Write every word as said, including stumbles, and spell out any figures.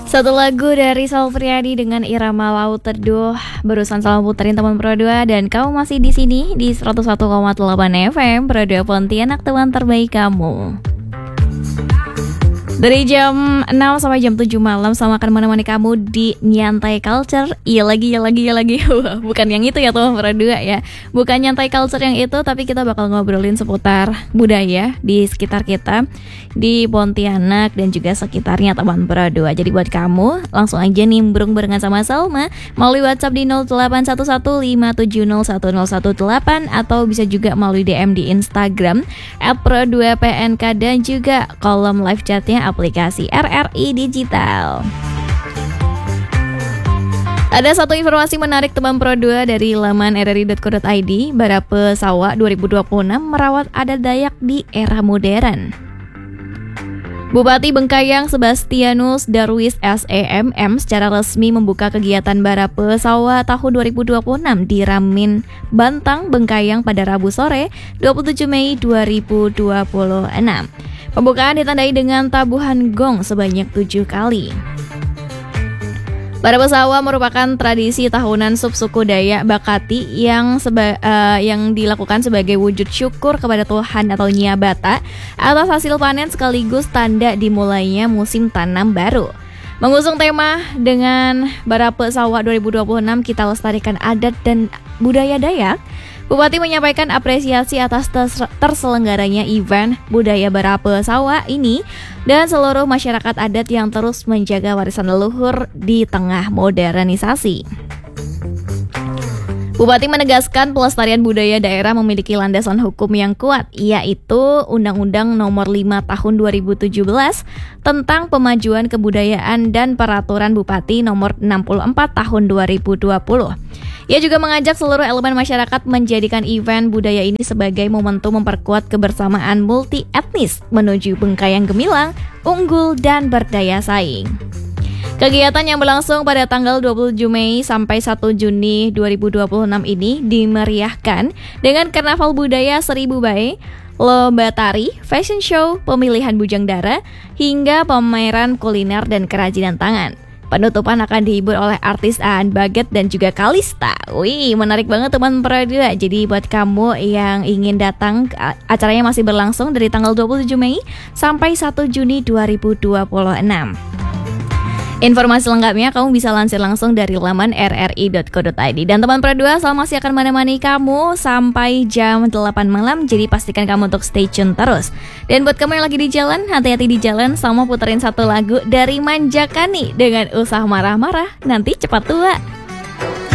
Satu lagu dari Sal Priadi dengan irama Laut Teduh. Barusan Salma puterin teman Pro dua dan kamu masih di sini di seratus satu koma delapan F M Pro dua Pontianak, teman terbaik kamu. Dari jam enam sampai jam tujuh malam sama akan menemani kamu di Nyantai Culture. Iya lagi, iya lagi, iya lagi. Bukan yang itu ya teman Pro dua ya. Bukan Nyantai Culture yang itu, tapi kita bakal ngobrolin seputar budaya di sekitar kita, di Pontianak dan juga sekitarnya teman Pro dua. Jadi buat kamu langsung aja nimbrung barengan sama Salma melalui WhatsApp di nol delapan satu satu lima tujuh nol satu nol satu delapan atau bisa juga melalui D M di Instagram at pro dua p n k dan juga kolom live chatnya aplikasi R R I Digital. Ada satu informasi menarik teman Pro dua dari laman r r i dot co dot i d. Barape Sawa dua ribu dua puluh enam merawat adat Dayak di era modern. Bupati Bengkayang Sebastianus Darwis S E M M secara resmi membuka kegiatan Barape Sawa tahun dua ribu dua puluh enam di Ramin Bantang, Bengkayang pada Rabu sore dua puluh tujuh Mei dua ribu dua puluh enam. Pembukaan ditandai dengan tabuhan gong sebanyak tujuh kali. Barape Sawa merupakan tradisi tahunan subsuku Dayak Bakati yang seba, uh, yang dilakukan sebagai wujud syukur kepada Tuhan atau Nyabata atas hasil panen sekaligus tanda dimulainya musim tanam baru. Mengusung tema dengan Barape Sawa dua ribu dua puluh enam kita lestarikan adat dan budaya Dayak, Bupati menyampaikan apresiasi atas terselenggaranya event budaya Barape Sawa ini dan seluruh masyarakat adat yang terus menjaga warisan leluhur di tengah modernisasi. Bupati menegaskan pelestarian budaya daerah memiliki landasan hukum yang kuat, yaitu Undang-Undang Nomor lima Tahun dua ribu tujuh belas tentang Pemajuan Kebudayaan dan Peraturan Bupati Nomor enam puluh empat Tahun dua ribu dua puluh. Ia juga mengajak seluruh elemen masyarakat menjadikan event budaya ini sebagai momentum memperkuat kebersamaan multi etnis menuju Bengkayang gemilang, unggul, dan berdaya saing. Kegiatan yang berlangsung pada tanggal dua puluh tujuh Mei sampai satu Juni dua ribu dua puluh enam ini dimeriahkan dengan Karnaval Budaya Seribu Bae, lomba tari, fashion show, pemilihan bujang dara, hingga pameran kuliner dan kerajinan tangan. Penutupan akan dihibur oleh artis Aan Baget dan juga Kalista. Wih, menarik banget teman Pro dua. Jadi buat kamu yang ingin datang, acaranya masih berlangsung dari tanggal dua puluh tujuh Mei sampai satu Juni dua ribu dua puluh enam. Informasi lengkapnya kamu bisa lansir langsung dari laman r r i dot co dot i d. Dan teman Pro dua, Sal masih akan menemani kamu sampai jam delapan malam. Jadi pastikan kamu untuk stay tune terus. Dan buat kamu yang lagi di jalan, hati-hati di jalan. Sal mau puterin satu lagu dari Manjakani dengan Usah Marah-Marah, Nanti Cepat Tua.